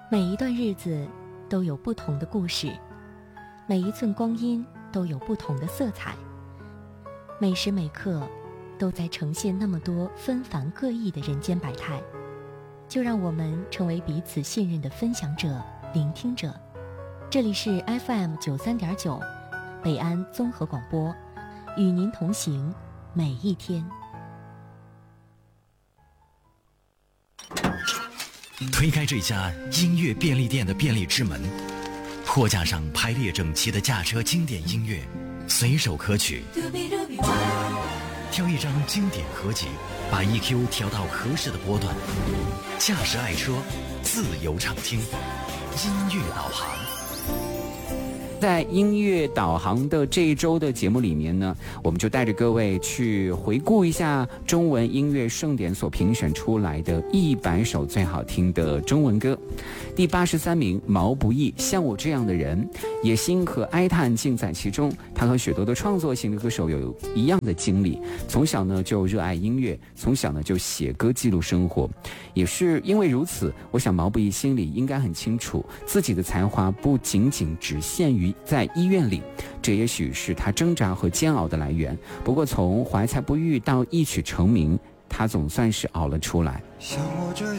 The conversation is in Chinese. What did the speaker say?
每一段日子都有不同的故事，每一寸光阴都有不同的色彩，每时每刻都在呈现那么多纷繁各异的人间百态。就让我们成为彼此信任的分享者、聆听者。这里是 FM93.9 北安综合广播，与您同行每一天。 推开这家音乐便利店的便利之门，货架上排列整齐的驾车经典音乐，随手可取。挑一张经典合集，把 EQ 调到合适的波段，驾驶爱车，自由畅听，音乐导航。 在音乐导航的这一周的节目里面呢，我们就带着各位去回顾一下中文音乐盛典所评选出来的100首最好听的中文歌。第83名，毛不易，像我这样的人，野心和哀叹尽在其中。他和许多的创作型的歌手有一样的经历，从小呢就热爱音乐，从小呢就写歌记录生活。也是因为如此，我想毛不易心里应该很清楚，自己的才华不仅仅只限于在医院里，这也许是他挣扎和煎熬的来源。不过从怀才不遇到一曲成名，他总算是熬了出来。 像我这